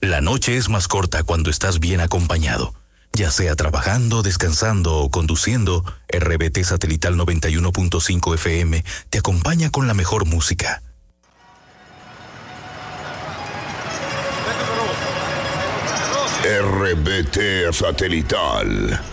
La noche es más corta cuando estás bien acompañado. Ya sea trabajando, descansando o conduciendo, RBT Satelital 91.5 FM te acompaña con la mejor música. RBT Satelital.